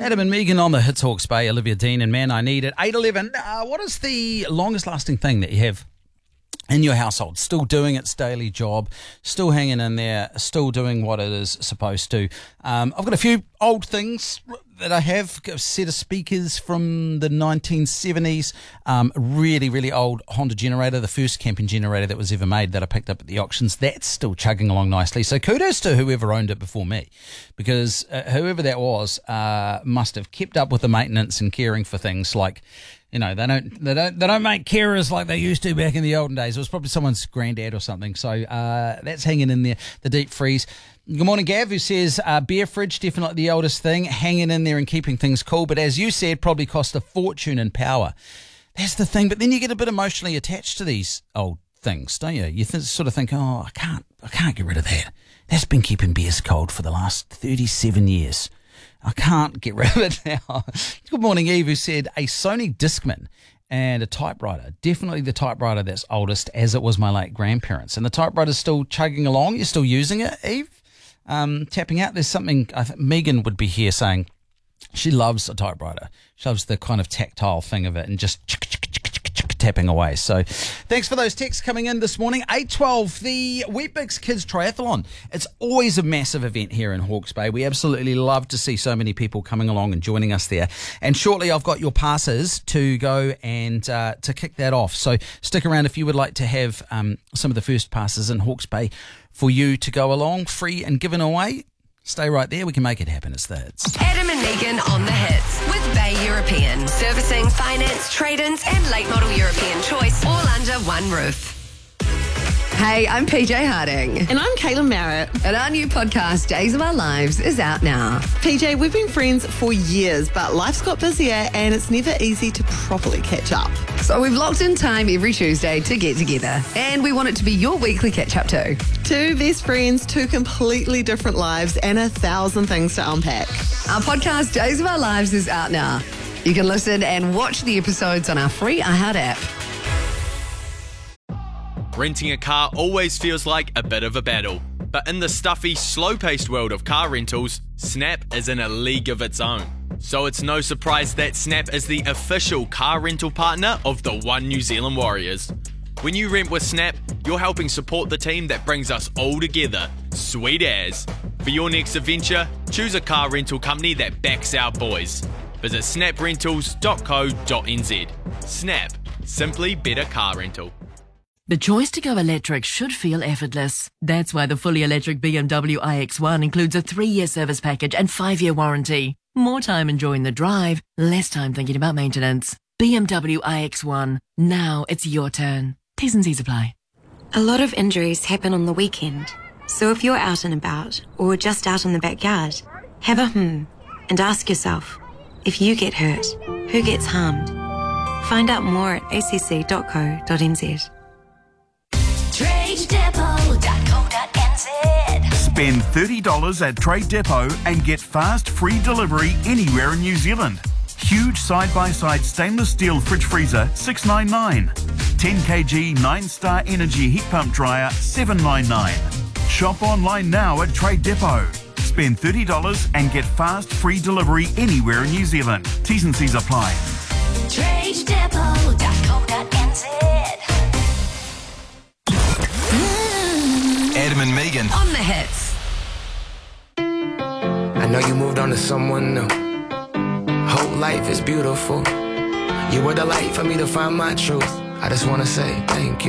Adam and Megan on the Hits Hawke's Bay, Olivia Dean and Man I Need at 8:11. What is the longest lasting thing that you have in your household? Still doing its daily job, still hanging in there, still doing what it is supposed to. I've got a few old things that I have, a set of speakers from the 1970s, really, really old Honda generator, the first camping generator that was ever made that I picked up at the auctions. That's still chugging along nicely. So kudos to whoever owned it before me, because whoever that was must have kept up with the maintenance and caring for things like, you know, they don't make carers like they used to back in the olden days. It was probably someone's granddad or something. So that's hanging in there. The deep freeze. Good morning, Gav, who says beer fridge, definitely the oldest thing, hanging in there and keeping things cool. But as you said, probably cost a fortune in power. That's the thing. But then you get a bit emotionally attached to these old things, don't you? You sort of think, oh, I can't get rid of that. That's been keeping beers cold for the last 37 years. I can't get rid of it now. Good morning, Eve, who said a Sony Discman and a typewriter. Definitely the typewriter that's oldest, as it was my late grandparents. And the typewriter's still chugging along. You're still using it, Eve? Tapping out. There's something, I think Megan would be here saying she loves a typewriter. She loves the kind of tactile thing of it and just tapping away. So thanks for those texts coming in this morning. 8:12, the Weet-Bix Kids Triathlon. It's always a massive event here in Hawke's Bay. We absolutely love to see so many people coming along and joining us there. And shortly I've got your passes to go and to kick that off. So stick around if you would like to have some of the first passes in Hawke's Bay for you to go along, free and given away. Stay right there. We can make it happen. It's the Hits. Adam and Megan on the Hits with Bay European. Servicing, finance, trade-ins and late model European choice all under one roof. Hey, I'm PJ Harding. And I'm Caitlin Merritt. And our new podcast, Days of Our Lives, is out now. PJ, we've been friends for years, but life's got busier and it's never easy to properly catch up. So we've locked in time every Tuesday to get together. And we want it to be your weekly catch-up too. Two best friends, two completely different lives, and 1,000 things to unpack. Our podcast, Days of Our Lives, is out now. You can listen and watch the episodes on our free iHeart app. Renting a car always feels like a bit of a battle, but in the stuffy, slow-paced world of car rentals, Snap is in a league of its own. So it's no surprise that Snap is the official car rental partner of the One New Zealand Warriors. When you rent with Snap, you're helping support the team that brings us all together. Sweet as. For your next adventure, choose a car rental company that backs our boys. Visit snaprentals.co.nz. Snap. Simply better car rental. The choice to go electric should feel effortless. That's why the fully electric BMW iX1 includes a 3-year service package and 5-year warranty. More time enjoying the drive, less time thinking about maintenance. BMW iX1. Now it's your turn. T's and C's apply. A lot of injuries happen on the weekend. So if you're out and about, or just out in the backyard, have a and ask yourself, if you get hurt, who gets harmed? Find out more at acc.co.nz. TradeDepot.co.nz. Spend $30 at Trade Depot and get fast, free delivery anywhere in New Zealand. Huge side-by-side stainless steel fridge freezer, $699. 10 kg 9-star energy heat pump dryer, $799. Shop online now at Trade Depot. Spend $30 and get fast, free delivery anywhere in New Zealand. T's and C's apply. TradeDepot.co.nz. Adam and Megan on the Hits. I know you moved on to someone new. Whole life is beautiful. You were the light for me to find my truth. I just want to say thank you.